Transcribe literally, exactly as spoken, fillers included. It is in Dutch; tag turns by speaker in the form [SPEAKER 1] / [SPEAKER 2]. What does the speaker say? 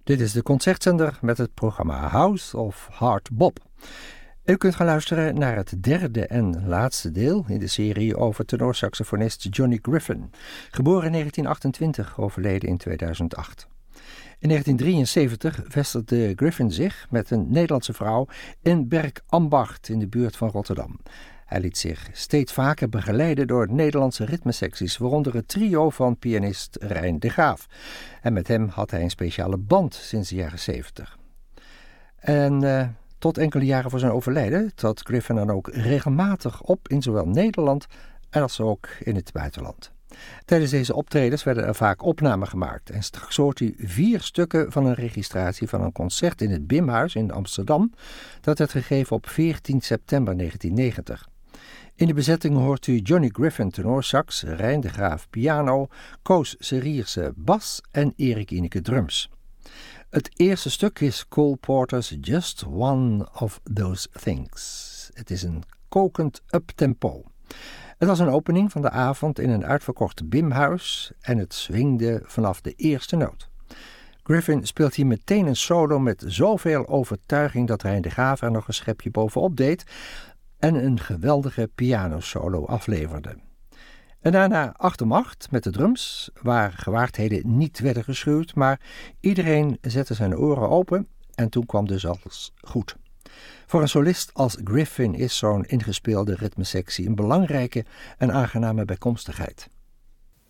[SPEAKER 1] Dit is de concertzender met het programma House of Hard Bop. U kunt gaan luisteren naar het derde en laatste deel in de serie over tenorsaxofonist Johnny Griffin, geboren in negentien achtentwintig, overleden in tweeduizend acht. In negentien drieënzeventig vestigde Griffin zich met een Nederlandse vrouw in Bergambacht in de buurt van Rotterdam. Hij liet zich steeds vaker begeleiden door Nederlandse ritmesecties, waaronder het trio van pianist Rein de Graaf. En met hem had hij een speciale band sinds de jaren zeventig. En uh, tot enkele jaren voor zijn overlijden trad Griffin dan ook regelmatig op in zowel Nederland als ook in het buitenland. Tijdens deze optredens werden er vaak opnamen gemaakt en straks hoort u vier stukken van een registratie van een concert in het Bimhuis in Amsterdam. Dat werd gegeven op veertien september negentien negentig. In de bezetting hoort u Johnny Griffin tenorsax, Rein de Graaf piano, Koos Serierse bas en Erik Ineke drums. Het eerste stuk is Cole Porter's Just One of Those Things. Het is een kokend uptempo. Het was een opening van de avond in een uitverkocht Bimhuis en het swingde vanaf de eerste noot. Griffin speelt hier meteen een solo met zoveel overtuiging dat Rein de Graaf er nog een schepje bovenop deed en een geweldige pianosolo afleverde. En daarna acht om acht met de drums, waar gewaardheden niet werden geschuwd, maar iedereen zette zijn oren open en toen kwam dus alles goed. Voor een solist als Griffin is zo'n ingespeelde ritmesectie een belangrijke en aangename bijkomstigheid.